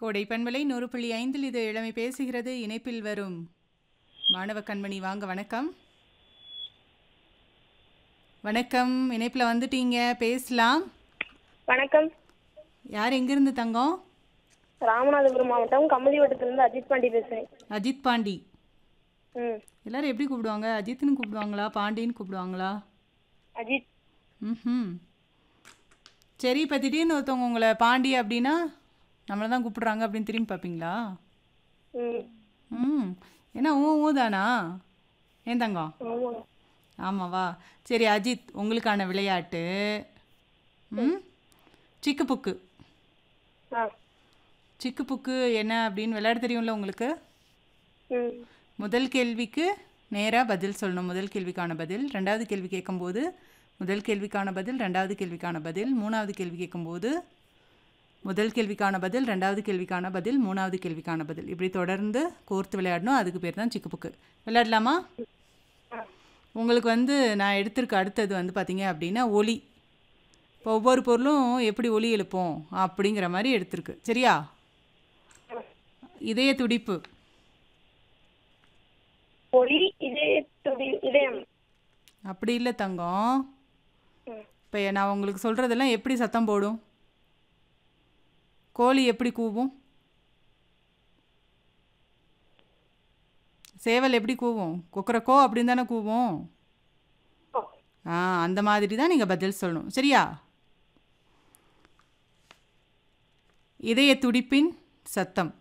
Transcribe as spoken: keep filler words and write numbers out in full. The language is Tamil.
கோடை பண்பலை நூறு புள்ளி ஐந்தில் இது இளமை பேசுகிறது. இணைப்பில் வரும் மாணவ கண்மணி வாங்க. வணக்கம். வணக்கம். இணைப்பில் வந்துட்டீங்க, பேசலாம். வணக்கம். யார் எங்கிருந்து தங்கம்? ராமநாதபுரம் மாவட்டம் கமலிவட்டத்திலிருந்து அஜித் பாண்டி பேசுறேன். அஜித் பாண்டி. ம் எல்லாரும் எப்படி கூப்பிடுவாங்க? அஜித்னு கூப்பிடுவாங்களா, பாண்டின்னு கூப்பிடுவாங்களா? அஜித். ம் சரி, இப்போ திடீர்னு ஒருத்தவங்க உங்களை பாண்டி அப்படின்னா நம்மளை தான் கூப்பிடுறாங்க அப்படின்னு திரும்பி பார்ப்பீங்களா? ம் ம் ஏன்னா ஊ ஊ தானா? ஏன் தங்கம்? ஆமாங்க. ஆமாவா? சரி அஜித், உங்களுக்கான விளையாட்டு ம் சிக்கு புக்கு. ஆ சிக்கு புக்கு என்ன அப்படின்னு விளையாட தெரியும்ல உங்களுக்கு? ம் முதல் கேள்விக்கு நேராக பதில் சொல்லணும். முதல் கேள்விக்கான பதில். ரெண்டாவது கேள்வி கேட்கும்போது முதல் கேள்விக்கான பதில், ரெண்டாவது கேள்விக்கான பதில். மூணாவது கேள்வி கேட்கும்போது முதல் கேள்விக்கான பதில், ரெண்டாவது கேள்விக்கான பதில், மூணாவது கேள்விக்கான பதில். இப்படி தொடர்ந்து கோர்த்து விளையாடணும். அதுக்கு பேர் தான் சிக்கு புக்கு. விளையாடலாமா? உங்களுக்கு வந்து நான் எடுத்திருக்க அடுத்தது வந்து பார்த்தீங்க அப்படின்னா ஒலி. இப்போ ஒவ்வொரு பொருளும் எப்படி ஒலி எழுப்போம் அப்படிங்கிற மாதிரி எடுத்திருக்கு. சரியா? இதய துடிப்பு. ஒளி இதய துடி இதயம். அப்படி இல்லை தங்கம். ம். இப்போ நான் உங்களுக்கு சொல்கிறதெல்லாம் எப்படி சத்தம் போடும்? கோழி எப்படி கூவும்? சேவல் எப்படி கூவும்? கொக்கரக்கோ அப்படின்னு தானே கூவும். ஓ. ஆ அந்த மாதிரி தான் நீங்கள் பதில் சொல்லணும். சரியா? இதய துடிப்பின் சத்தம்.